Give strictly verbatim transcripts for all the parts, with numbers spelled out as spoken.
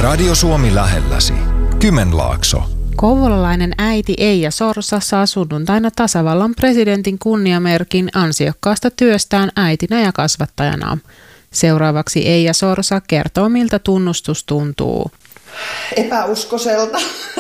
Radio Suomi lähelläsi. Kymenlaakso. Kouvolalainen äiti Eija Sorsa saa sunnuntaina tasavallan presidentin kunniamerkin ansiokkaasta työstään äitinä ja kasvattajana. Seuraavaksi Eija Sorsa kertoo, miltä tunnustus tuntuu. Epäuskoiselta.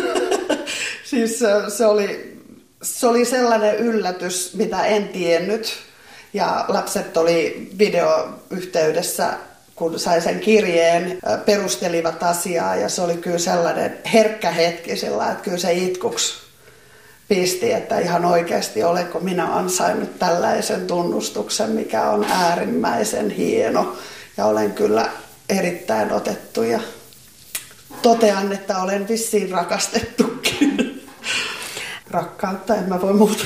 Siis se oli, se oli sellainen yllätys, mitä en tiennyt. Ja lapset oli videoyhteydessä, kun sai sen kirjeen, perustelivat asiaa. Ja se oli kyllä sellainen herkkä hetki, sillä, että kyllä se itkuksi pisti, että ihan oikeasti olenko minä ansainnut tällaisen tunnustuksen, mikä on äärimmäisen hieno. Ja olen kyllä erittäin otettu ja totean, että olen vissiin rakastettukin. Rakkautta, en mä voi muuta.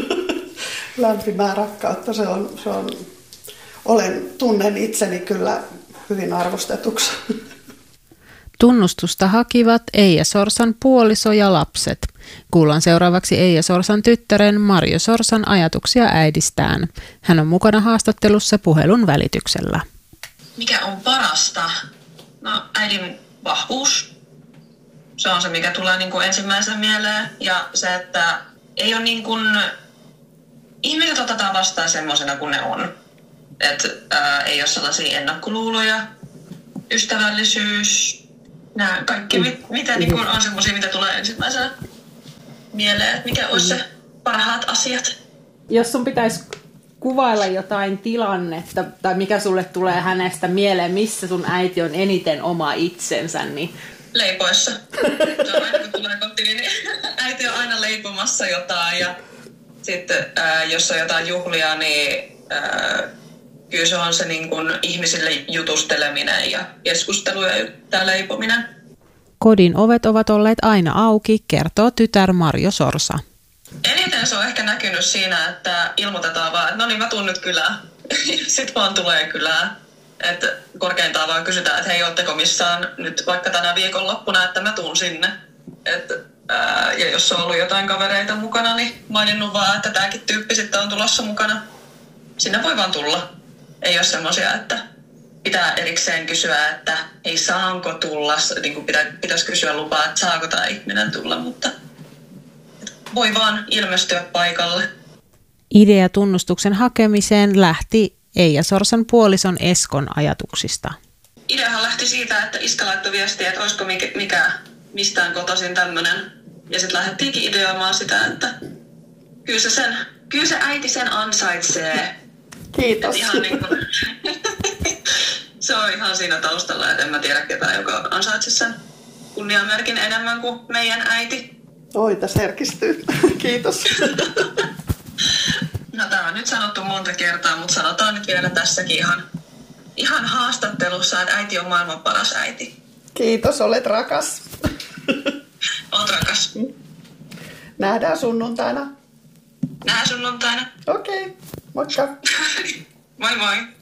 Lämpimää rakkautta, se on, se on, olen, tunnen itseni kyllä hyvin arvostetuksi. Tunnustusta hakivat Eija Sorsan puoliso ja lapset. Kuullaan seuraavaksi Eija Sorsan tyttären Marjo Sorsan ajatuksia äidistään. Hän on mukana haastattelussa puhelun välityksellä. Mikä on parasta? No äidin vahvuus. Se on se, mikä tulee niin kuin ensimmäisenä mieleen. Ja se, että ei ole niin kuin, ihmiset otetaan vastaan semmoisena kuin ne on. Että ää, ei ole sellaisia ennakkoluuloja, ystävällisyys, nämä kaikki, mit, mitä niin kuin on semmoisia, mitä tulee ensimmäisenä mieleen. Että mikä olisi se parhaat asiat. Jos sun pitäisi kuvailla jotain tilannetta, tai mikä sulle tulee hänestä mieleen, missä sun äiti on eniten oma itsensä, niin... Leipoissa. Se on aina, kun tulee kotiin, niin äiti on aina leipomassa jotain. Ja sitten ää, jos on jotain juhlia, niin ää, kyllä se on se niin kuin ihmisille jutusteleminen ja keskustelu ja tämä leipominen. Kodin ovet ovat olleet aina auki, kertoo tytär Marjo Sorsa. Eniten se on ehkä näkynyt siinä, että ilmoitetaan vaan, että no niin, mä tuun nyt kylään. Sitten vaan tulee kylään. Että korkeintaan vaan kysytään, että hei, ootteko missään nyt vaikka tänä viikonloppuna, että mä tuun sinne. Et, ää, ja jos on ollut jotain kavereita mukana, niin maininnut vaan, että tääkin tyyppi sitten on tulossa mukana. Sinne voi vaan tulla. Ei ole semmoisia, että pitää erikseen kysyä, että ei saanko tulla. Niin kuin pitä, pitäisi kysyä lupaa, että saako tämä ihminen tulla, mutta voi vaan ilmestyä paikalle. Idea tunnustuksen hakemiseen lähti Eija Sorsan puolison Eskon ajatuksista. Ideahan lähti siitä, että iskä laittoi viestiä, että olisiko mikä, mikä mistään kotoisin tämmöinen. Ja sitten lähdettiinkin ideoimaan sitä, että kyllä se, sen, kyllä se äiti sen ansaitsee. Kiitos. Ihan niin kuin, se on ihan siinä taustalla, että en mä tiedä ketään, joka ansaitsee sen kunniamerkin enemmän kuin meidän äiti. Oi, tässä herkistyy. Kiitos. No tämä on nyt sanottu monta kertaa, mutta sanotaan nyt vielä tässäkin ihan, ihan haastattelussa, että äiti on maailman paras äiti. Kiitos, olet rakas. Olet rakas. Nähdään sunnuntaina. Nähdään sunnuntaina. Okei, okay. Moikka. Moi moi.